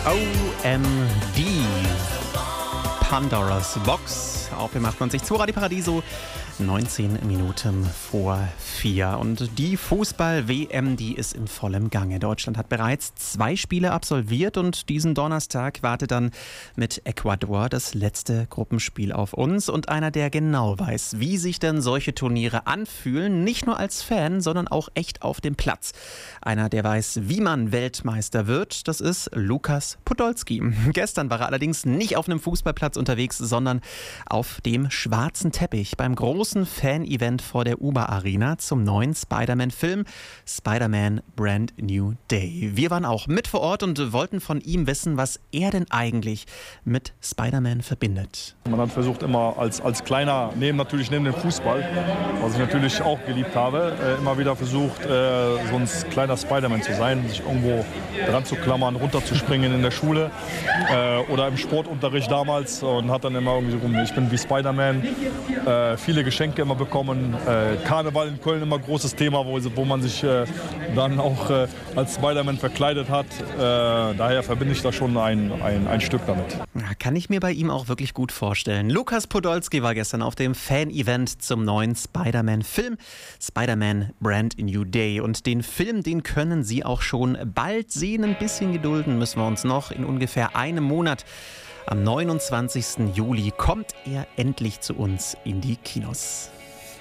OMD. Pandora's Box auf dem 98.2 Radio Paradiso. 19 Minuten vor 4. Und die Fußball-WM, die ist in vollem Gange. Deutschland hat bereits 2 Spiele absolviert und diesen Donnerstag wartet dann mit Ecuador das letzte Gruppenspiel auf uns. Und einer, der genau weiß, wie sich denn solche Turniere anfühlen, nicht nur als Fan, sondern auch echt auf dem Platz. Einer, der weiß, wie man Weltmeister wird, das ist Lukas Podolski. Gestern war er allerdings nicht auf einem Fußballplatz unterwegs, sondern auf dem schwarzen Teppich beim großen Fan-Event vor der UBA-Arena zum neuen Spider-Man-Film Spider-Man Brand New Day. Wir waren auch mit vor Ort und wollten von ihm wissen, was er denn eigentlich mit Spider-Man verbindet. Man hat versucht immer als Kleiner, neben dem Fußball, was ich natürlich auch geliebt habe, immer wieder versucht, so ein kleiner Spider-Man zu sein, sich irgendwo dran zu klammern, runterzuspringen in der Schule oder im Sportunterricht damals und hat dann immer irgendwie so, ich bin wie Spider-Man, viele Geschenke immer bekommen. Karneval in Köln immer großes Thema, wo man sich dann auch als Spider-Man verkleidet hat. Daher verbinde ich da schon ein Stück damit. Ja, kann ich mir bei ihm auch wirklich gut vorstellen. Lukas Podolski war gestern auf dem Fan-Event zum neuen Spider-Man-Film Spider-Man Brand New Day. Und den Film, den können Sie auch schon bald sehen. Ein bisschen gedulden müssen wir uns noch. In ungefähr einem Monat. Am 29. Juli kommt er endlich zu uns in die Kinos.